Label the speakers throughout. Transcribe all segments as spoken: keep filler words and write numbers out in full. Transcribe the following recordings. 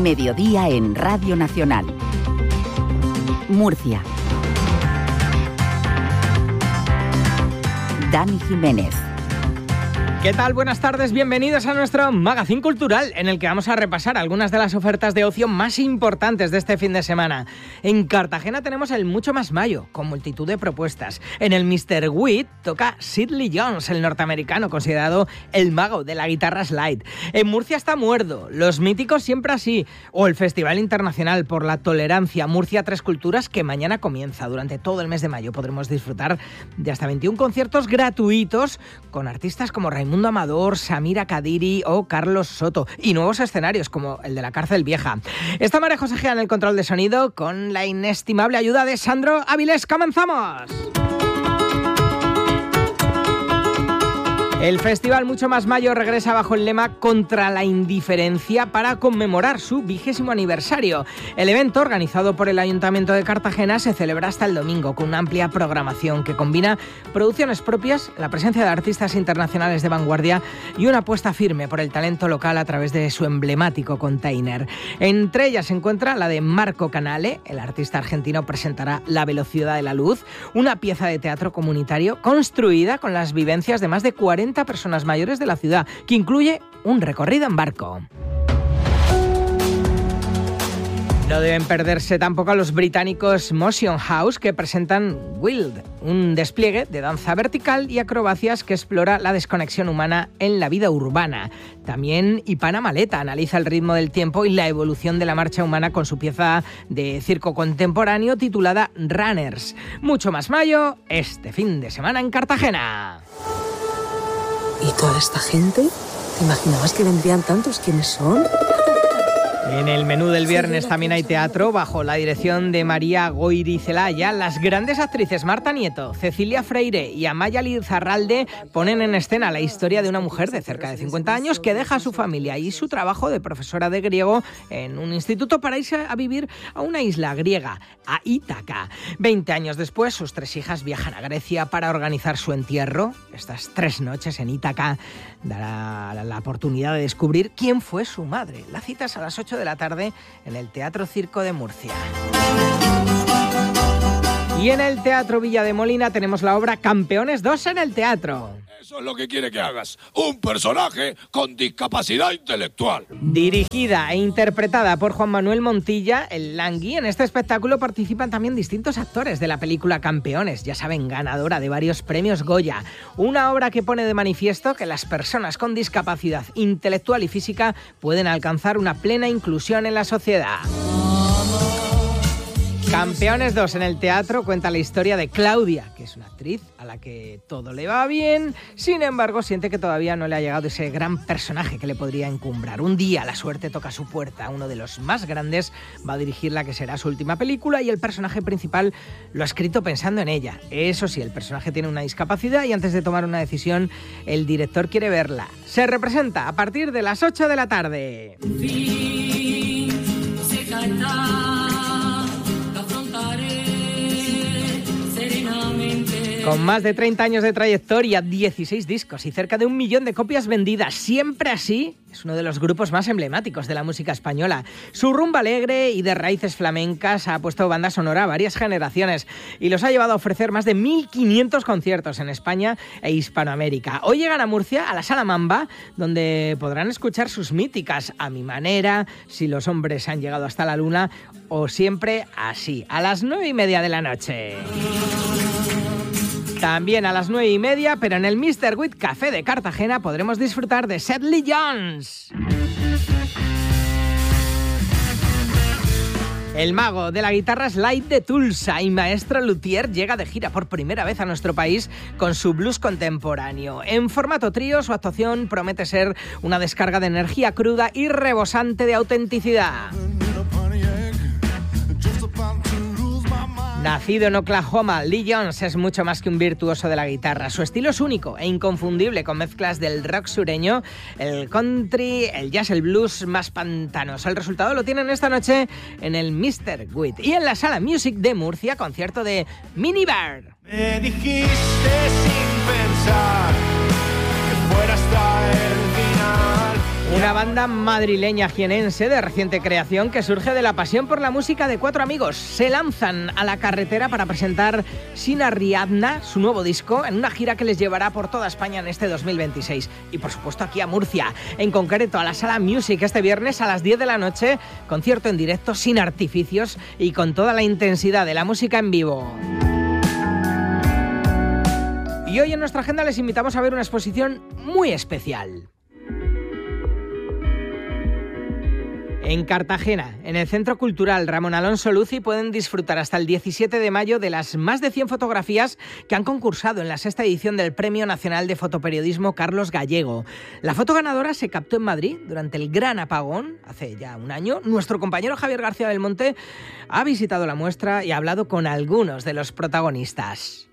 Speaker 1: Mediodía en Radio Nacional. Murcia. Dani Jiménez.
Speaker 2: ¿Qué tal? Buenas tardes, bienvenidos a nuestro Magazín Cultural, en el que vamos a repasar algunas de las ofertas de ocio más importantes de este fin de semana. En Cartagena tenemos el Mucho Más Mayo, con multitud de propuestas. En el míster Witt toca Sid Lee Jones, el norteamericano, considerado el mago de la guitarra slide. En Murcia está Muerdo, Los Míticos Siempre Así, o el Festival Internacional por la Tolerancia Murcia Tres Culturas, que mañana comienza. Durante todo el mes de mayo podremos disfrutar de hasta veintiún conciertos gratuitos con artistas como Raimundo Amador, Samira Kadiri o Carlos Soto, y nuevos escenarios como el de la Cárcel Vieja. Está María José Gea en el control de sonido con la inestimable ayuda de Sandro Áviles. ¡Comenzamos! El Festival Mucho Más Mayo regresa bajo el lema Contra la Indiferencia para conmemorar su vigésimo aniversario. El evento, organizado por el Ayuntamiento de Cartagena, se celebra hasta el domingo con una amplia programación que combina producciones propias, la presencia de artistas internacionales de vanguardia y una apuesta firme por el talento local a través de su emblemático container. Entre ellas se encuentra la de Marco Canale. El artista argentino presentará La Velocidad de la Luz, una pieza de teatro comunitario construida con las vivencias de más de cuarenta personas mayores de la ciudad, que incluye un recorrido en barco. No deben perderse tampoco a los británicos Motion House, que presentan Wild, un despliegue de danza vertical y acrobacias que explora la desconexión humana en la vida urbana. También Ipana Maleta analiza el ritmo del tiempo y la evolución de la marcha humana con su pieza de circo contemporáneo titulada Runners. Mucho Más Mayo este fin de semana en Cartagena.
Speaker 3: ¿Y toda esta gente? ¿Te imaginabas que vendrían tantos? ¿Quiénes son?
Speaker 2: En el menú del viernes también hay teatro bajo la dirección de María Goiri Celaya. Las grandes actrices Marta Nieto, Cecilia Freire y Amaya Lizarralde ponen en escena la historia de una mujer de cerca de cincuenta años que deja a su familia y su trabajo de profesora de griego en un instituto para irse a vivir a una isla griega, a Ítaca. Veinte años después, sus tres hijas viajan a Grecia para organizar su entierro. Estas tres noches en Ítaca dará la oportunidad de descubrir quién fue su madre. La cita es a las ocho de la tarde en el Teatro Circo de Murcia. Y en el Teatro Villa de Molina tenemos la obra Campeones dos en el teatro.
Speaker 4: Eso es lo que quiere que hagas. Un personaje con discapacidad intelectual.
Speaker 2: Dirigida e interpretada por Juan Manuel Montilla, el Langui, en este espectáculo participan también distintos actores de la película Campeones, ya saben, ganadora de varios premios Goya. Una obra que pone de manifiesto que las personas con discapacidad intelectual y física pueden alcanzar una plena inclusión en la sociedad. Campeones dos en el teatro cuenta la historia de Claudia, que es una actriz a la que todo le va bien, sin embargo siente que todavía no le ha llegado ese gran personaje que le podría encumbrar. Un día la suerte toca su puerta, uno de los más grandes va a dirigir la que será su última película y el personaje principal lo ha escrito pensando en ella. Eso sí, el personaje tiene una discapacidad y antes de tomar una decisión el director quiere verla. Se representa a partir de las ocho de la tarde. Sí, se canta. Con más de treinta años de trayectoria, dieciséis discos y cerca de un millón de copias vendidas, Siempre Así es uno de los grupos más emblemáticos de la música española. Su rumba alegre y de raíces flamencas ha puesto banda sonora a varias generaciones y los ha llevado a ofrecer más de mil quinientos conciertos en España e Hispanoamérica. Hoy llegan a Murcia, a la Sala Mamba, donde podrán escuchar sus míticas A Mi Manera, Si los hombres han llegado hasta la luna o Siempre Así, a las nueve y media de la noche. También a las nueve y media, pero en el míster Witt Café de Cartagena podremos disfrutar de Sid Lee Jones. El mago de la guitarra slide de Tulsa y maestro luthier llega de gira por primera vez a nuestro país con su blues contemporáneo. En formato trío, su actuación promete ser una descarga de energía cruda y rebosante de autenticidad. Nacido en Oklahoma, Lee Jones es mucho más que un virtuoso de la guitarra. Su estilo es único e inconfundible, con mezclas del rock sureño, el country, el jazz, el blues más pantanoso. El resultado lo tienen esta noche en el míster Witt. Y en la Sala Music de Murcia, concierto de Minibar.
Speaker 5: Me dijiste sin pensar que fuera hasta el final.
Speaker 2: Una banda madrileña jienense de reciente creación que surge de la pasión por la música de cuatro amigos. Se lanzan a la carretera para presentar Sin Ariadna, su nuevo disco, en una gira que les llevará por toda España en este dos mil veintiséis. Y por supuesto aquí a Murcia, en concreto a la Sala Music este viernes a las diez de la noche, concierto en directo sin artificios y con toda la intensidad de la música en vivo. Y hoy en nuestra agenda les invitamos a ver una exposición muy especial. En Cartagena, en el Centro Cultural Ramón Alonso Luzi, pueden disfrutar hasta el diecisiete de mayo de las más de cien fotografías que han concursado en la sexta edición del Premio Nacional de Fotoperiodismo Carlos Gallego. La foto ganadora se captó en Madrid durante el gran apagón, hace ya un año. Nuestro compañero Javier García del Monte ha visitado la muestra y ha hablado con algunos de los protagonistas.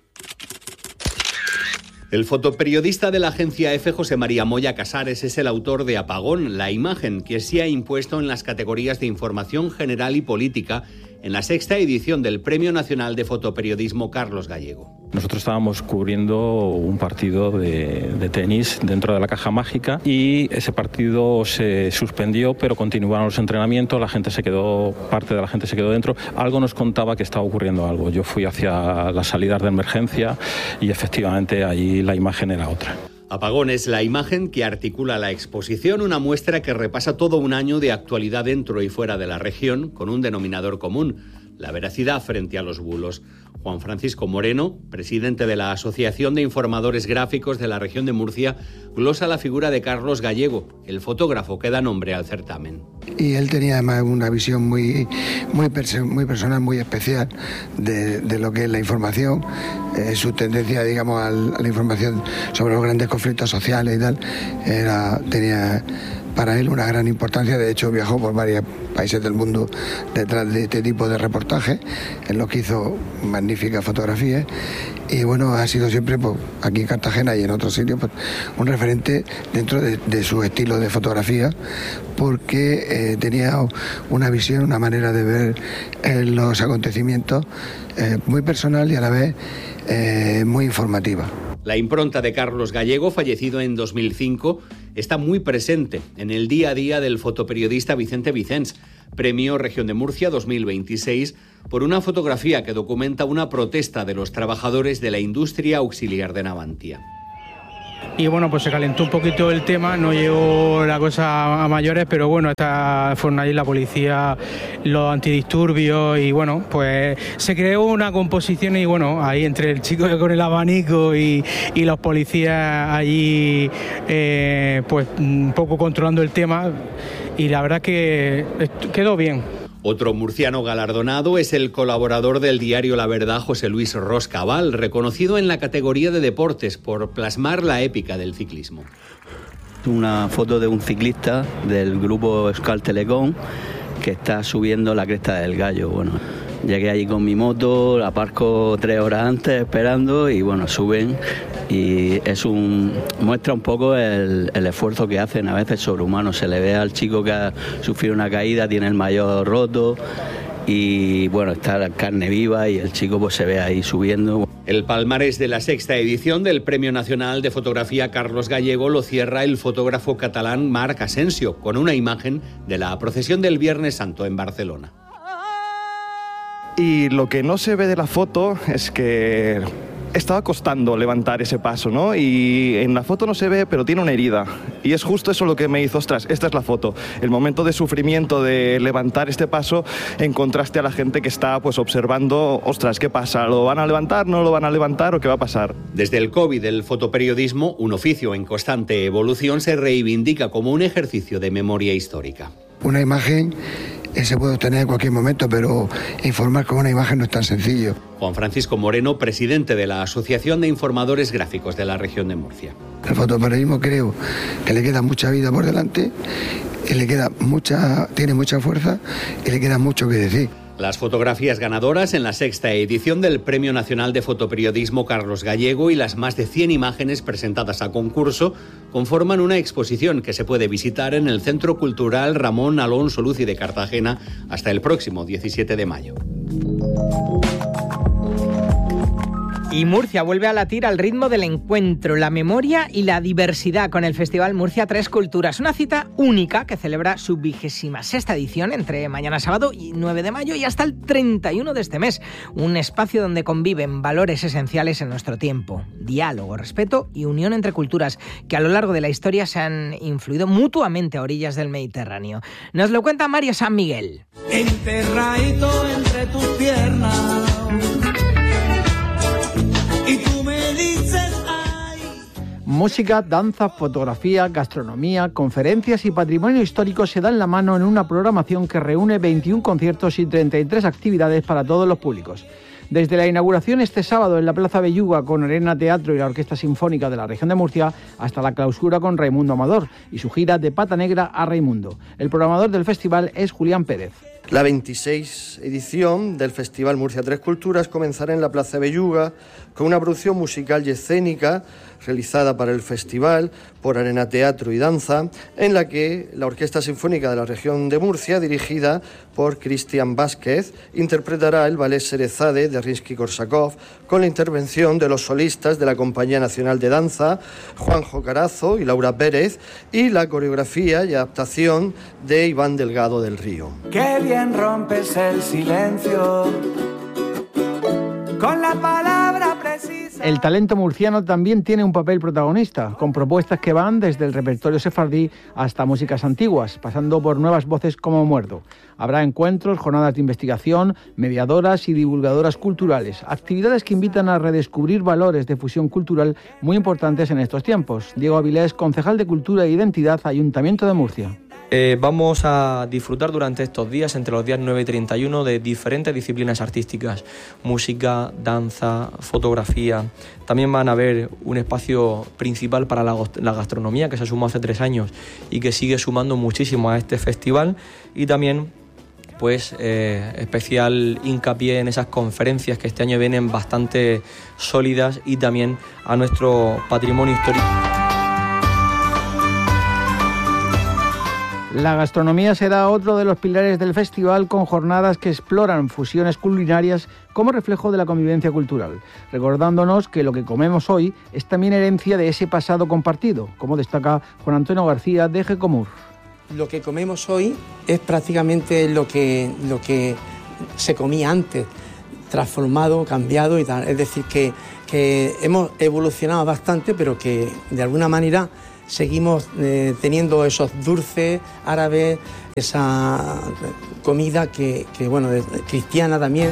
Speaker 5: El fotoperiodista de la agencia EFE, José María Moya Casares, es el autor de Apagón, la imagen que se ha impuesto en las categorías de información general y política en la sexta edición del Premio Nacional de Fotoperiodismo Carlos Gallego.
Speaker 6: Nosotros estábamos cubriendo un partido de, de tenis dentro de la Caja Mágica y ese partido se suspendió, pero continuaron los entrenamientos, la gente se quedó, parte de la gente se quedó dentro. Algo nos contaba que estaba ocurriendo algo. Yo fui hacia las salidas de emergencia y efectivamente allí la imagen era otra.
Speaker 5: Apagón es la imagen que articula la exposición, una muestra que repasa todo un año de actualidad dentro y fuera de la región, con un denominador común: la veracidad frente a los bulos. Juan Francisco Moreno, presidente de la Asociación de Informadores Gráficos de la región de Murcia, glosa la figura de Carlos Gallego, el fotógrafo que da nombre al certamen.
Speaker 7: Y él tenía además una visión muy, muy, perso- muy personal, muy especial de, de lo que es la información, eh, su tendencia, digamos, al, a la información sobre los grandes conflictos sociales y tal, era, tenía para él una gran importancia. De hecho, viajó por varios países del mundo detrás de este tipo de reportajes, en los que hizo magníficas fotografías. Y bueno, ha sido siempre, pues, aquí en Cartagena y en otros sitios, pues, un referente dentro de, de su estilo de fotografía, porque eh, tenía una visión, una manera de ver eh, los acontecimientos eh, muy personal y a la vez eh, muy informativa.
Speaker 5: La impronta de Carlos Gallego, fallecido en dos mil cinco, está muy presente en el día a día del fotoperiodista Vicente Vicens, Premio Región de Murcia dos mil veintiséis, por una fotografía que documenta una protesta de los trabajadores de la industria auxiliar de Navantia.
Speaker 8: Y bueno, pues se calentó un poquito el tema, no llegó la cosa a mayores, pero bueno, esta, fueron allí la policía, los antidisturbios y bueno, pues se creó una composición y bueno, ahí entre el chico con el abanico y, y los policías allí eh, pues un poco controlando el tema y la verdad que quedó bien.
Speaker 5: Otro murciano galardonado es el colaborador del diario La Verdad, José Luis Roscabal, reconocido en la categoría de deportes por plasmar la épica del ciclismo.
Speaker 9: Una foto de un ciclista del grupo Euskal Telecom que está subiendo la cresta del Gallo. Bueno, llegué allí con mi moto, la aparco tres horas antes esperando y bueno, suben y es un muestra un poco el, el esfuerzo que hacen a veces sobrehumano. Se le ve al chico que ha sufrido una caída, tiene el maillot roto y bueno, está la carne viva y el chico pues se ve ahí subiendo.
Speaker 5: El palmarés de la sexta edición del Premio Nacional de Fotografía Carlos Gallego lo cierra el fotógrafo catalán Marc Asensio con una imagen de la procesión del Viernes Santo en Barcelona.
Speaker 10: Y lo que no se ve de la foto es que estaba costando levantar ese paso, ¿no? Y en la foto no se ve, pero tiene una herida. Y es justo eso lo que me hizo, ostras, esta es la foto. El momento de sufrimiento de levantar este paso en contraste a la gente que está pues observando, ostras, ¿qué pasa? ¿Lo van a levantar? ¿No lo van a levantar? ¿O qué va a pasar?
Speaker 5: Desde el COVID, el fotoperiodismo, un oficio en constante evolución, se reivindica como un ejercicio de memoria histórica.
Speaker 7: Una imagen se puede obtener en cualquier momento, pero informar con una imagen no es tan sencillo.
Speaker 5: Juan Francisco Moreno, presidente de la Asociación de Informadores Gráficos de la región de Murcia.
Speaker 7: El fotoperiodismo creo que le queda mucha vida por delante, y le queda mucha, tiene mucha fuerza y le queda mucho que decir.
Speaker 5: Las fotografías ganadoras en la sexta edición del Premio Nacional de Fotoperiodismo Carlos Gallego y las más de cien imágenes presentadas a concurso conforman una exposición que se puede visitar en el Centro Cultural Ramón Alonso Luzi de Cartagena hasta el próximo diecisiete de mayo.
Speaker 2: Y Murcia vuelve a latir al ritmo del encuentro, la memoria y la diversidad con el Festival Murcia Tres Culturas. Una cita única que celebra su vigésima sexta edición entre mañana sábado y nueve de mayo y hasta el treinta y uno de este mes. Un espacio donde conviven valores esenciales en nuestro tiempo. Diálogo, respeto y unión entre culturas que a lo largo de la historia se han influido mutuamente a orillas del Mediterráneo. Nos lo cuenta Mario San Miguel.
Speaker 11: Enterradito entre tus piernas. Y tú me dices, ay.
Speaker 12: Música, danza, fotografía, gastronomía, conferencias y patrimonio histórico se dan la mano en una programación que reúne veintiún conciertos y treinta y tres actividades para todos los públicos. Desde la inauguración este sábado en la Plaza Belluga con Arena Teatro y la Orquesta Sinfónica de la Región de Murcia, hasta la clausura con Raimundo Amador y su gira de Pata Negra a Raimundo. El programador del festival es Julián Pérez.
Speaker 13: La veintiséis edición del Festival Murcia Tres Culturas comenzará en la Plaza Belluga con una producción musical y escénica realizada para el festival por Arena Teatro y Danza, en la que la Orquesta Sinfónica de la Región de Murcia, dirigida por Cristian Vázquez, interpretará el ballet Serezade de Rimsky-Korsakov con la intervención de los solistas de la Compañía Nacional de Danza, Juanjo Carazo y Laura Pérez, y la coreografía y adaptación de Iván Delgado del Río.
Speaker 11: Qué bien rompes el silencio con la palabra precisa.
Speaker 12: El talento murciano también tiene un papel protagonista, con propuestas que van desde el repertorio sefardí hasta músicas antiguas, pasando por nuevas voces como Muerdo. Habrá encuentros, jornadas de investigación, mediadoras y divulgadoras culturales, actividades que invitan a redescubrir valores de fusión cultural muy importantes en estos tiempos. Diego Avilés, concejal de Cultura e Identidad, Ayuntamiento de Murcia.
Speaker 14: Eh, vamos a disfrutar durante estos días, entre los días nueve y treinta y uno, de diferentes disciplinas artísticas: música, danza, fotografía. También van a haber un espacio principal para la, la gastronomía, que se sumó hace tres años y que sigue sumando muchísimo a este festival, y también pues eh, especial hincapié en esas conferencias que este año vienen bastante sólidas, y también a nuestro patrimonio histórico.
Speaker 12: La gastronomía será otro de los pilares del festival, con jornadas que exploran fusiones culinarias como reflejo de la convivencia cultural, recordándonos que lo que comemos hoy es también herencia de ese pasado compartido, como destaca Juan Antonio García de Gecomur.
Speaker 15: Lo que comemos hoy es prácticamente lo que, lo que se comía antes, transformado, cambiado y tal. Es decir, que, que hemos evolucionado bastante, pero que de alguna manera seguimos eh, teniendo esos dulces árabes, esa comida que, que bueno, cristiana también.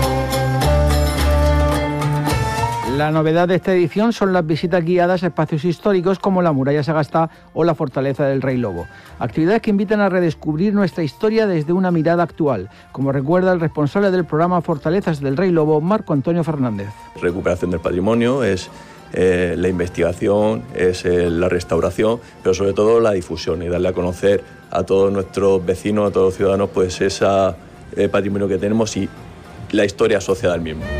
Speaker 12: La novedad de esta edición son las visitas guiadas a espacios históricos como la Muralla Sagasta o la Fortaleza del Rey Lobo. Actividades que invitan a redescubrir nuestra historia desde una mirada actual, como recuerda el responsable del programa Fortalezas del Rey Lobo, Marco Antonio Fernández.
Speaker 16: Recuperación del patrimonio es eh, la investigación, es eh, la restauración, pero sobre todo la difusión y darle a conocer a todos nuestros vecinos, a todos los ciudadanos, pues ese eh, patrimonio que tenemos y la historia asociada al mismo.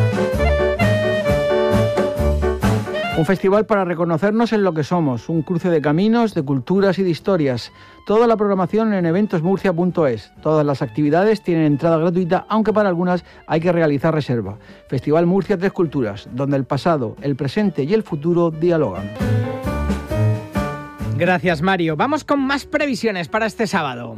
Speaker 12: Un festival para reconocernos en lo que somos, un cruce de caminos, de culturas y de historias. Toda la programación en eventos murcia punto es. Todas las actividades tienen entrada gratuita, aunque para algunas hay que realizar reserva. Festival Murcia Tres Culturas, donde el pasado, el presente y el futuro dialogan.
Speaker 2: Gracias, Mario. Vamos con más previsiones para este sábado.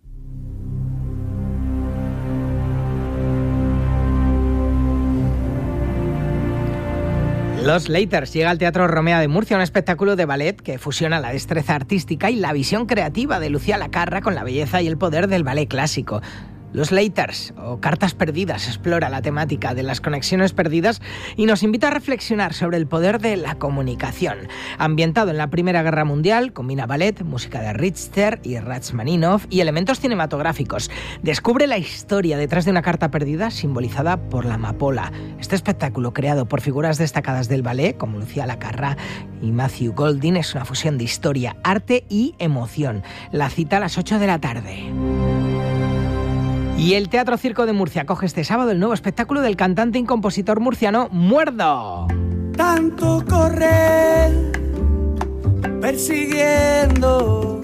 Speaker 2: Los Laters llega al Teatro Romea de Murcia, un espectáculo de ballet que fusiona la destreza artística y la visión creativa de Lucía Lacarra con la belleza y el poder del ballet clásico. Los Laters, o Cartas Perdidas, explora la temática de las conexiones perdidas y nos invita a reflexionar sobre el poder de la comunicación. Ambientado en la Primera Guerra Mundial, combina ballet, música de Richter y Rachmaninoff y elementos cinematográficos. Descubre la historia detrás de una carta perdida simbolizada por la amapola. Este espectáculo, creado por figuras destacadas del ballet, como Lucía Lacarra y Matthew Golding, es una fusión de historia, arte y emoción. La cita a las ocho de la tarde. Y el Teatro Circo de Murcia acoge este sábado el nuevo espectáculo del cantante y compositor murciano Muerdo.
Speaker 11: Tanto correr, persiguiendo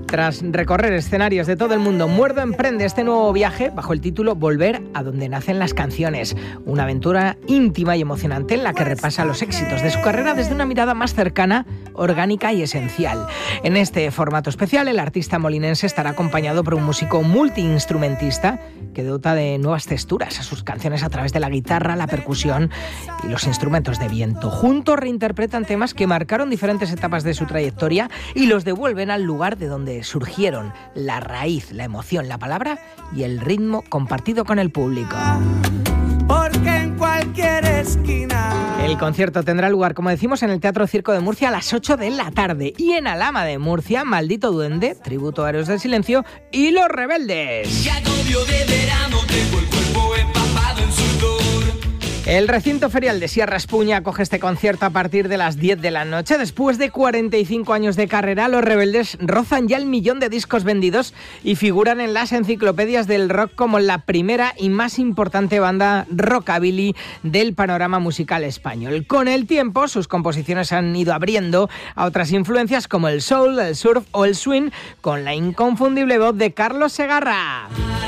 Speaker 2: Tras recorrer escenarios de todo el mundo, Muerdo emprende este nuevo viaje bajo el título Volver a donde nacen las canciones. Una aventura íntima y emocionante en la que repasa los éxitos de su carrera desde una mirada más cercana, orgánica y esencial. En este formato especial, el artista molinense estará acompañado por un músico multiinstrumentista que dota de nuevas texturas a sus canciones a través de la guitarra, la percusión y los instrumentos de viento. Juntos reinterpretan temas que marcaron diferentes etapas de su trayectoria y los devuelven al lugar de donde surgieron: la raíz, la emoción, la palabra y el ritmo compartido con el público.
Speaker 11: Porque en cualquier esquina.
Speaker 2: El concierto tendrá lugar, como decimos, en el Teatro Circo de Murcia a las ocho de la tarde. Y en Alhama de Murcia, Maldito Duende, tributo a Héroes del Silencio y Los Rebeldes.
Speaker 11: Ya agobio de verano, tengo el cuerpo empapado en sudor.
Speaker 2: El recinto ferial de Sierra Espuña acoge este concierto a partir de las diez de la noche. Después de cuarenta y cinco años de carrera, Los Rebeldes rozan ya el millón de discos vendidos y figuran en las enciclopedias del rock como la primera y más importante banda rockabilly del panorama musical español. Con el tiempo, sus composiciones han ido abriendo a otras influencias como el soul, el surf o el swing, con la inconfundible voz de Carlos Segarra.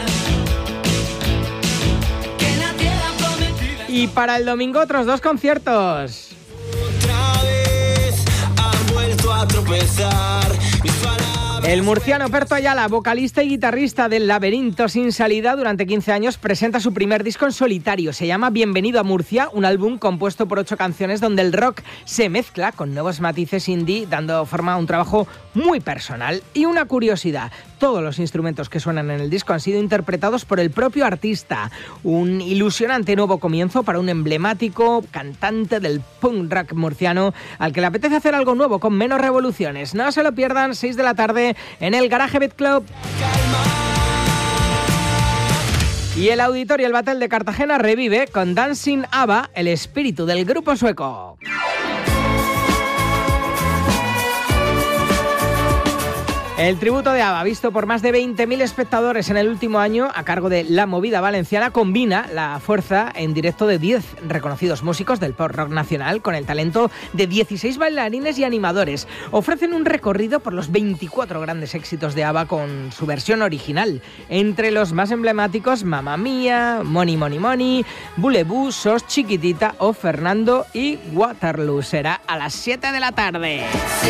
Speaker 2: Y para el domingo otros dos conciertos.
Speaker 11: Otra vez han vuelto a tropezar mis palabras.
Speaker 2: El murciano Perto Ayala, vocalista y guitarrista del Laberinto Sin Salida durante quince años, presenta su primer disco en solitario. Se llama Bienvenido a Murcia, un álbum compuesto por ocho canciones donde el rock se mezcla con nuevos matices indie, dando forma a un trabajo muy personal. Y una curiosidad: todos los instrumentos que suenan en el disco han sido interpretados por el propio artista. Un ilusionante nuevo comienzo para un emblemático cantante del punk rock murciano al que le apetece hacer algo nuevo con menos revoluciones. No se lo pierdan, seis de la tarde en el Garage Beat Club. Y el Auditorio El Batel de Cartagena revive con Dancing ABBA, el espíritu del grupo sueco. El tributo de ABBA, visto por más de veinte mil espectadores en el último año, a cargo de La Movida Valenciana, combina la fuerza en directo de diez reconocidos músicos del pop rock nacional con el talento de dieciséis bailarines y animadores. Ofrecen un recorrido por los veinticuatro grandes éxitos de ABBA con su versión original. Entre los más emblemáticos, Mamma Mía, Money Money Money, Boulevou, Sos Chiquitita o Fernando y Waterloo. Será a las siete de la tarde.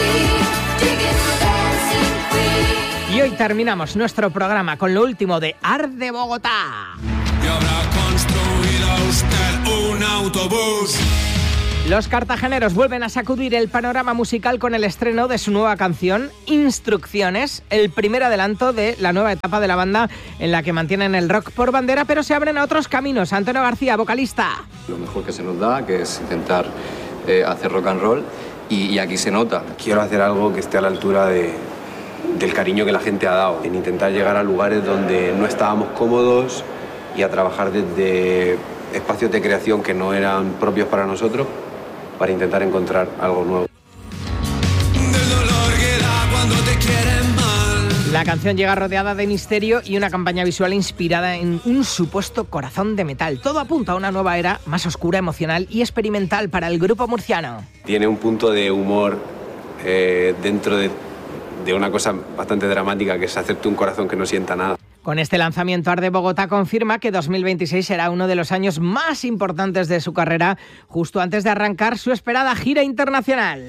Speaker 2: Y hoy terminamos nuestro programa con lo último de Arde Bogotá.
Speaker 11: Y habrá construido usted un autobús.
Speaker 2: Los cartageneros vuelven a sacudir el panorama musical con el estreno de su nueva canción, Instrucciones, el primer adelanto de la nueva etapa de la banda en la que mantienen el rock por bandera, pero se abren a otros caminos. Antonio García, vocalista.
Speaker 17: Lo mejor que se nos da, que es intentar eh, hacer rock and roll, y, y aquí se nota.
Speaker 18: Quiero hacer algo que esté a la altura de... del cariño que la gente ha dado, en intentar llegar a lugares donde no estábamos cómodos y a trabajar desde espacios de creación que no eran propios para nosotros, para intentar encontrar algo nuevo.
Speaker 11: Del dolor que da cuando te quieren mal.
Speaker 2: La canción llega rodeada de misterio y una campaña visual inspirada en un supuesto corazón de metal. Todo apunta a una nueva era más oscura, emocional y experimental para el grupo murciano.
Speaker 18: Tiene un punto de humor eh, dentro de de una cosa bastante dramática, que es hacerte un corazón que no sienta nada.
Speaker 2: Con este lanzamiento, Arde Bogotá confirma que dos mil veintiséis será uno de los años más importantes de su carrera, justo antes de arrancar su esperada gira internacional.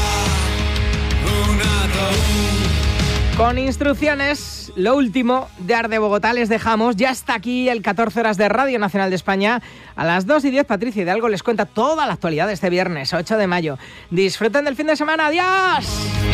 Speaker 2: Con Instrucciones, lo último de Arde Bogotá, les dejamos. Ya está aquí el catorce horas de Radio Nacional de España. A las dos y diez, Patricia Hidalgo les cuenta toda la actualidad de este viernes ocho de mayo. Disfruten del fin de semana. ¡Adiós!